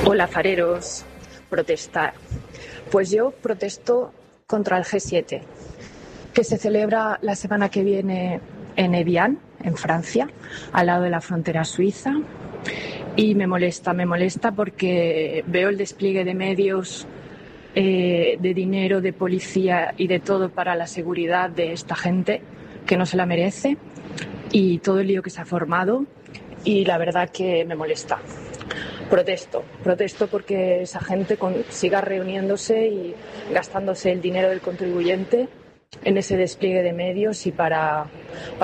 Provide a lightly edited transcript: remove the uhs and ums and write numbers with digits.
Hola, fareros. Protestar. Pues yo protesto contra el G7, que se celebra la semana que viene en Evian, en Francia, al lado de la frontera suiza. Y me molesta porque veo el despliegue de medios, de dinero, de policía y de todo para la seguridad de esta gente que no se la merece, y todo el lío que se ha formado, y la verdad que me molesta. Protesto porque esa gente siga reuniéndose y gastándose el dinero del contribuyente en ese despliegue de medios y para